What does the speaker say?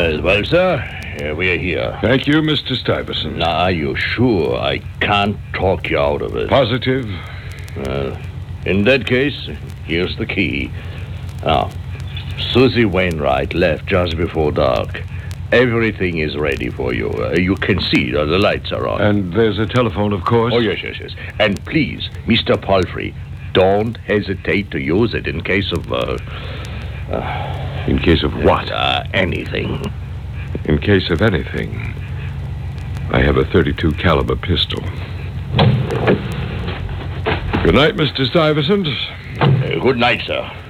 Well, sir, we're here. Thank you, Mr. Stuyvesant. Now, are you sure I can't talk you out of it? Positive? In that case, here's the key. Now, Susie Wainwright left just before dark. Everything is ready for you. You can see the lights are on. And there's a telephone, of course? Oh, yes. And please, Mr. Palfrey, don't hesitate to use it in case of... in case of what? Anything. In case of anything, I have a .32 caliber pistol. Good night, Mr. Stuyvesant. Good night, sir.